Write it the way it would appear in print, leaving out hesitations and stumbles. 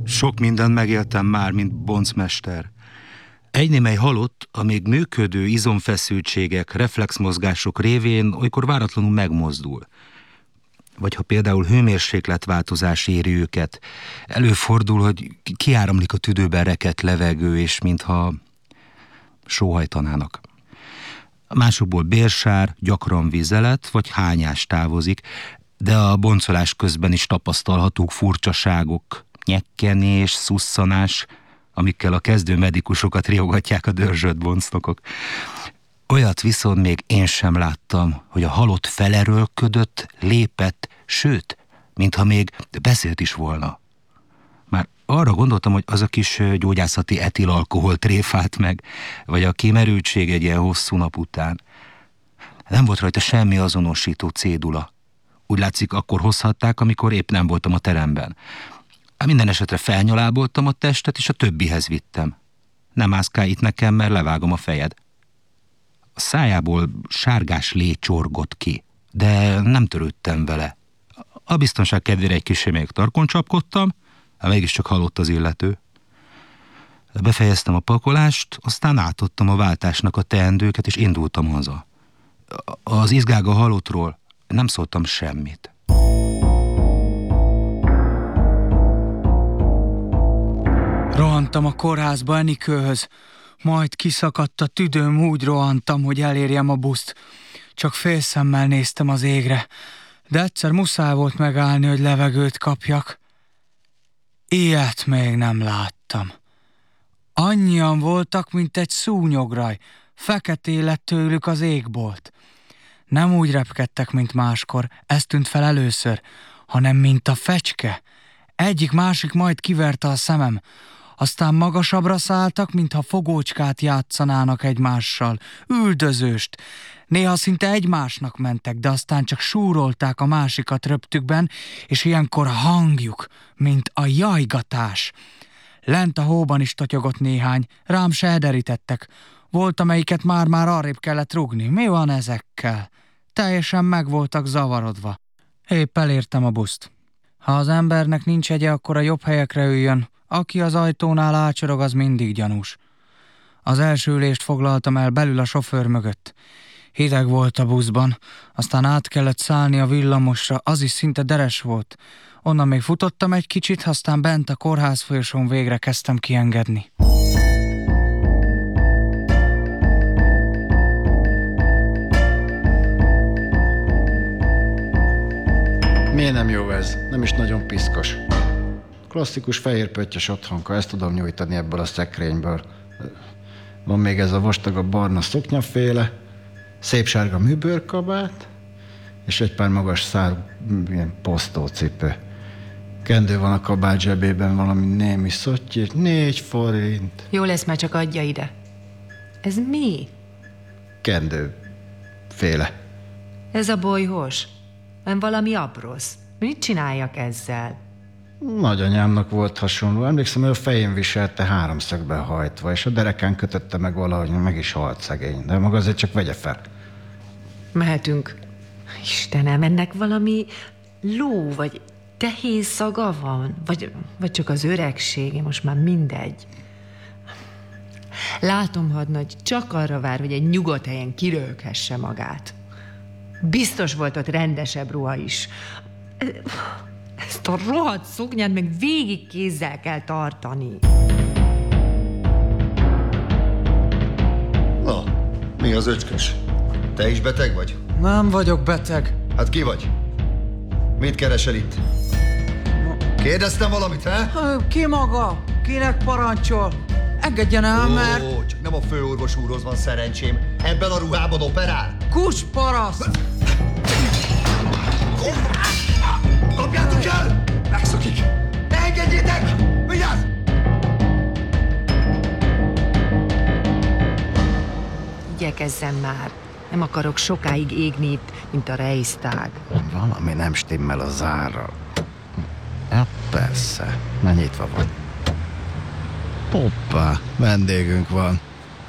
Sok mindent megéltem már, mint boncmester. Egy némely halott, a még működő izomfeszültségek, reflexmozgások révén olykor váratlanul megmozdul. Vagy ha például hőmérsékletváltozás éri őket, előfordul, hogy kiáramlik a tüdőben rekedt levegő, és mintha sóhajtanának. Másokból bérsár, gyakran vizelet vagy hányás távozik, de a boncolás közben is tapasztalhatók furcsaságok, nyekkenés, szusszanás, amikkel a kezdő medikusokat riogatják a dörzsölt boncnokok. Olyat viszont még én sem láttam, hogy a halott felerőlködött, lépett, sőt, mintha még beszélt is volna. Már arra gondoltam, hogy az a kis gyógyászati etilalkohol tréfált meg, vagy a kimerültség egy ilyen hosszú nap után. Nem volt rajta semmi azonosító cédula. Úgy látszik, akkor hozhatták, amikor épp nem voltam a teremben. Minden esetre felnyaláboltam a testet, és a többihez vittem. Nem mászkálj itt nekem, mert levágom a fejed. A szájából sárgás lé csorgott ki, de nem törődtem vele. A biztonság kedvére egy kicsi még tarkon csapkodtam, mégiscsak halott az illető. Befejeztem a pakolást, aztán átadtam a váltásnak a teendőket, és indultam haza. Az izgága halottról nem szóltam semmit. Rohantam a kórházba Enikőhöz, majd kiszakadt a tüdőm, úgy rohantam, hogy elérjem a buszt. Csak félszemmel néztem az égre, de egyszer muszáj volt megállni, hogy levegőt kapjak. Ilyet még nem láttam. Annyian voltak, mint egy szúnyograj, feketé lett tőlük az égbolt. Nem úgy repkedtek, mint máskor, ez tűnt fel először, hanem mint a fecske. Egyik-másik majd kiverte a szemem, aztán magasabbra szálltak, mintha fogócskát játszanának egymással, üldözőst. Néha szinte egymásnak mentek, de aztán csak súrolták a másikat röptükben, és ilyenkor a hangjuk, mint a jajgatás. Lent a hóban is totyogott néhány, rám se ederítettek. Volt, amelyiket már arrébb kellett rúgni. Mi van ezekkel? Teljesen meg voltak zavarodva. Épp elértem a buszt. Ha az embernek nincs egye, akkor a jobb helyekre üljön. Aki az ajtónál ácsorog, az mindig gyanús. Az első ülést foglaltam el belül a sofőr mögött. Hideg volt a buszban, aztán át kellett szállni a villamosra, az is szinte deres volt. Onnan még futottam egy kicsit, aztán bent a kórház folyosón végre kezdtem kiengedni. Miért nem jó ez? Nem is nagyon piszkos. Klasszikus fehérpöttyös otthonka, ezt tudom nyújtani ebből a szekrényből. Van még ez a vastagabb barna szoknyaféle, szép sárga műbőrkabát, és egy pár magas szárú ilyen posztócipő. Kendő van a kabát zsebében, valami némi szotty, 4 forint. Jó lesz, már csak adja ide. Ez mi? Kendő féle. Ez a bolyhos? Nem valami aprosz? Mit csináljak ezzel? Nagyanyámnak volt hasonló. Emlékszem, hogy a fején viselte háromszögbe hajtva, és a derekán kötötte meg valahogy, meg is halt szegény. De maga azért csak vegye fel. Mehetünk. Istenem, ennek valami ló, vagy tehén szaga van? Vagy csak az öregség, most már mindegy. Látom, hadnagy, csak arra vár, hogy egy nyugodt helyen kirölkhesse magát. Biztos volt ott rendesebb ruha is. Ezt a rohadt szoknyát meg végig kézzel kell tartani. Na, mi az öcskös? Te is beteg vagy? Nem vagyok beteg. Hát ki vagy? Mit keresel itt? Kérdeztem valamit, he? Ki maga? Kinek parancsol? Engedjen el, mert... Ó, csak nem a főorvos úrhoz van szerencsém. Ebben a ruhában operál? Kusparaszt! Kapjátok el! Megszokik! Ne engedjétek! Vigyázz! Igyekezzem már. Nem akarok sokáig égni itt, mint a Reichstag. Valami nem stimmel a zárral. Ja, persze. Na, nyitva van. Hoppá, vendégünk van.